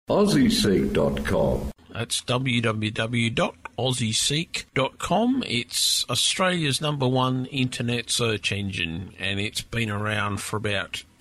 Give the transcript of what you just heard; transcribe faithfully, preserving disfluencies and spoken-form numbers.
aussie seek dot com. That's w w w dot aussie seek dot com. It's Australia's number one internet search engine, and it's been around for about